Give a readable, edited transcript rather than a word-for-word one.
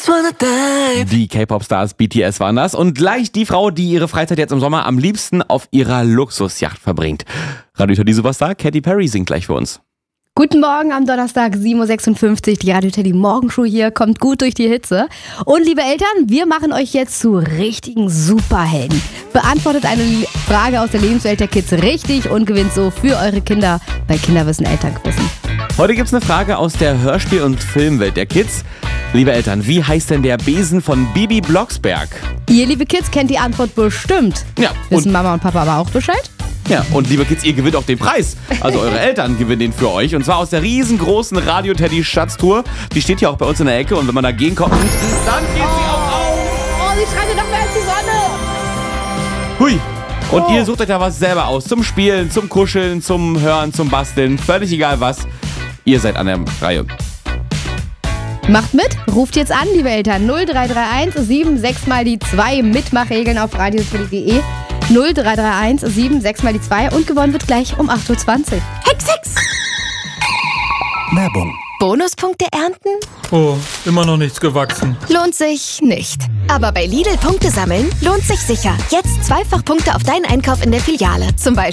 Die K-Pop-Stars BTS waren das. Und gleich die Frau, die ihre Freizeit jetzt im Sommer am liebsten auf ihrer Luxusjacht verbringt. Radio Teddy Superstar Katy Perry singt gleich für uns. Guten Morgen am Donnerstag, 7.56 Uhr. Die Radio Teddy Morgenshow hier kommt gut durch die Hitze. Und liebe Eltern, wir machen euch jetzt zu richtigen Superhelden. Beantwortet eine Frage aus der Lebenswelt der Kids richtig und gewinnt so für eure Kinder bei Kinderwissen Elternquissen. Heute gibt's eine Frage aus der Hörspiel- und Filmwelt der Kids. Liebe Eltern, wie heißt denn der Besen von Bibi Blocksberg? Ihr, liebe Kids, kennt die Antwort bestimmt. Ja, Wissen Mama und Papa aber auch Bescheid? Ja, und liebe Kids, ihr gewinnt auch den Preis. Also eure Eltern gewinnen den für euch. Und zwar aus der riesengroßen Radio Teddy Schatztour. Die steht hier auch bei uns in der Ecke. Und wenn man dagegen kommt, dann geht sie auch auf. Oh, sie schreit noch mehr als die Sonne. Hui. Und ihr sucht euch da was selber aus. Zum Spielen, zum Kuscheln, zum Hören, zum Basteln. Völlig egal was. Ihr seid an der Reihe. Macht mit, ruft jetzt an, liebe Eltern. 0331 76 mal die 2. Mitmachregeln auf radioteddy.de. 0331 76 mal die 2 und gewonnen wird gleich um 8.20 Uhr. Hex! Werbung. Bonuspunkte ernten? Oh, immer noch nichts gewachsen. Lohnt sich nicht. Aber bei Lidl Punkte sammeln lohnt sich sicher. Jetzt Zweifach Punkte auf deinen Einkauf in der Filiale. Zum Beispiel